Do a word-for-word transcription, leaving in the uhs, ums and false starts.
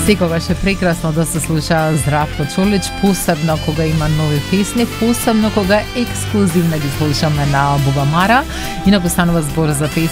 Секогаш е прекрасно да се слуша Здравко Чолич, посебно кога има нови песни, посебно кога ексклузивно ги слушаме на Бубамара. Инаку станува збор за песни